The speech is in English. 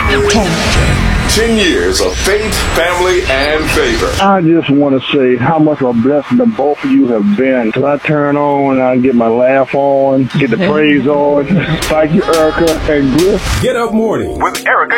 10 years of faith, family, and favor. I just want to say how much of a blessing the both of you have been. Because I turn on, I get my laugh on, get the praise on. Thank you, Erica and Griff. Get Up Morning with Erica